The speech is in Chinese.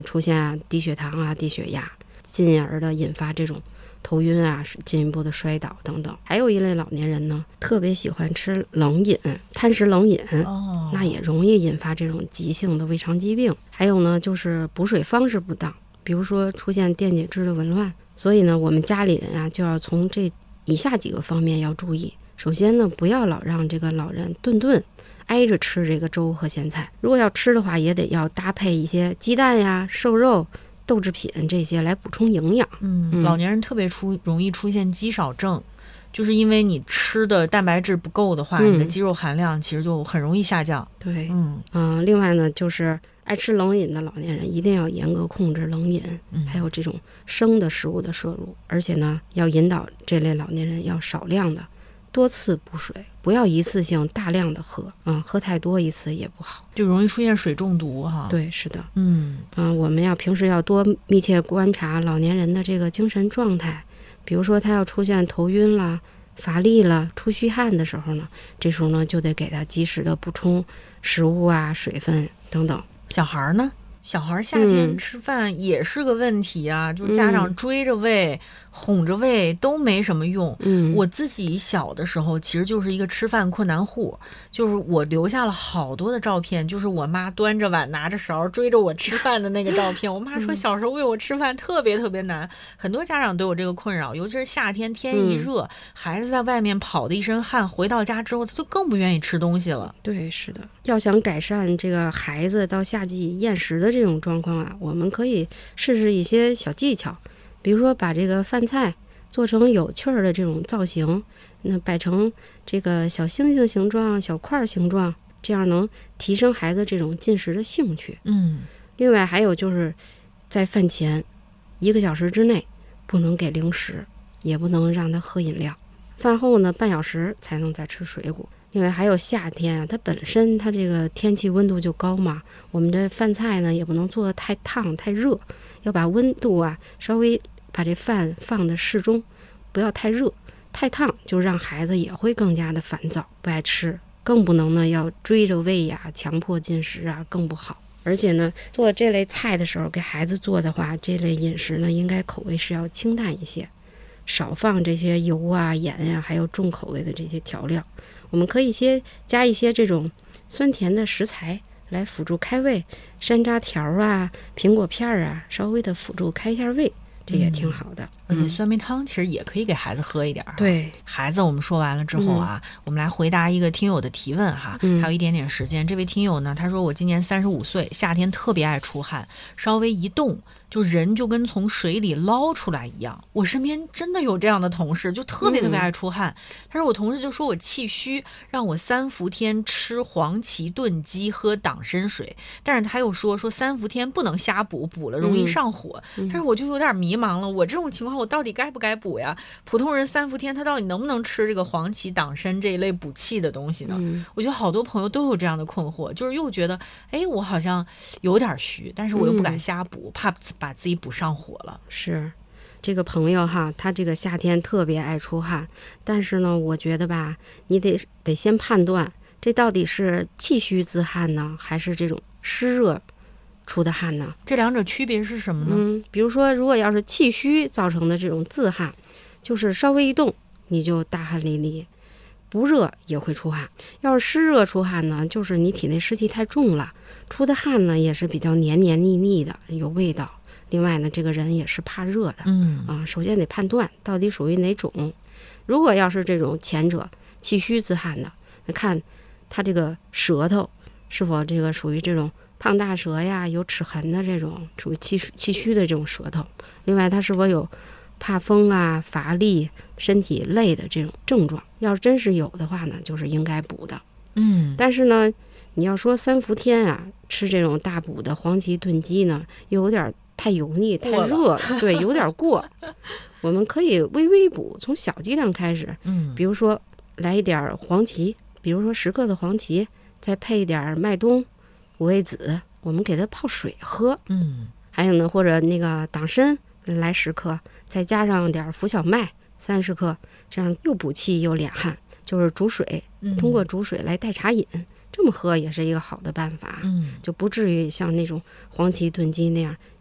出现低血糖啊、低血压，进而的引发这种头晕啊、进一步的摔倒等等。还有一类老年人呢，特别喜欢吃冷饮，贪食冷饮，那也容易引发这种急性的胃肠疾病。还有呢，就是补水方式不当，比如说出现电解质的紊乱。所以呢，我们家里人啊，就要从这以下几个方面要注意。首先呢，不要老让这个老人顿顿挨着吃这个粥和咸菜，如果要吃的话，也得要搭配一些鸡蛋呀、瘦肉、豆制品这些来补充营养。 老年人特别容易出现肌少症，就是因为你吃的蛋白质不够的话，你的肌肉含量其实就很容易下降。 对，另外呢，就是爱吃冷饮的老年人一定要严格控制冷饮，还有这种生的食物的摄入，而且呢，要引导这类老年人要少量的多次补水，不要一次性大量的喝，喝太多一次也不好， 就容易出现水中毒哈。 对，是的，我们要平时要多密切观察老年人的这个精神状态，比如说他要出现头晕啦、乏力了、出虚汗的时候呢，这时候呢就得给他及时的补充食物啊、水分等等。 小孩呢？小孩夏天吃饭也是个问题啊，就是家长追着喂、哄着喂都没什么用。我自己小的时候其实就是一个吃饭困难户，就是我留下了好多的照片，就是我妈端着碗拿着勺追着我吃饭的那个照片。我妈说小时候喂我吃饭特别特别难，很多家长都有这个困扰，尤其是夏天天一热，孩子在外面跑的一身汗，回到家之后他就更不愿意吃东西了。 对，是的，要想改善这个孩子到夏季厌食的这种状况啊，我们可以试试一些小技巧，比如说把这个饭菜做成有趣儿的这种造型，那摆成这个小星星形状、小块形状，这样能提升孩子这种进食的兴趣。另外还有就是在饭前1个小时之内不能给零食，也不能让他喝饮料，饭后呢半小时才能再吃水果。因为还有夏天啊，它本身它这个天气温度就高嘛，我们这饭菜呢也不能做得太烫太热，要把温度啊稍微把这饭放的适中，不要太热太烫，就让孩子也会更加的烦躁不爱吃，更不能呢要追着喂呀、强迫进食啊，更不好。而且呢，做这类菜的时候给孩子做的话，这类饮食呢应该口味是要清淡一些，少放这些油啊、盐啊，还有重口味的这些调料。我们可以加一些这种酸甜的食材来辅助开胃，山楂条啊、苹果片啊，稍微的辅助开一下胃，这也挺好的。 而且酸梅汤其实也可以给孩子喝一点。 对， 孩子我们说完了之后啊，我们来回答一个听友的提问哈，还有一点点时间。这位听友呢，他说我今年35岁，夏天特别爱出汗，稍微一动就人就跟从水里捞出来一样。我身边真的有这样的同事，就特别特别爱出汗。他说我同事就说我气虚，让我3伏天吃黄芪炖鸡，喝党参水。但是他又说3伏天不能瞎补，补了容易上火。但是我就有点迷茫了，我这种情况我到底该不该补呀？普通人3伏天他到底能不能吃这个黄芪、党参这一类补气的东西呢？我觉得好多朋友都有这样的困惑，就是又觉得我好像有点虚，但是我又不敢瞎补，怕把自己补上火了。 是这个朋友哈，他这个夏天特别爱出汗，但是呢我觉得吧，你得先判断这到底是气虚自汗呢，还是这种湿热出的汗呢？ 这两者区别是什么呢？ 比如说如果要是气虚造成的这种自汗，就是稍微一动你就大汗淋漓，不热也会出汗。要是湿热出汗呢，就是你体内湿气太重了，出的汗呢也是比较黏黏腻腻的，有味道。另外呢，这个人也是怕热的。首先得判断到底属于哪种。如果要是这种前者气虚自汗的，那看他这个舌头是否这个属于这种胖大舌呀，有齿痕的这种属于气虚的这种舌头。另外他是否有怕风啊、乏力、身体累的这种症状，要是真是有的话呢，就是应该补的。但是呢，你要说3伏天啊，吃这种大补的黄芪炖鸡呢，又有点太油腻、太热了，对，有点过。我们可以微微补，从小剂量开始。比如说来一点黄芪，比如说10克的黄芪，再配一点麦冬、五味子，我们给它泡水喝。还有呢，或者那个党参来10克，再加上点浮小麦30克，这样又补气又敛汗，就是煮水，通过煮水来代茶饮。这这么喝也是一个好的办法，就不至于像那种黄芪炖鸡那样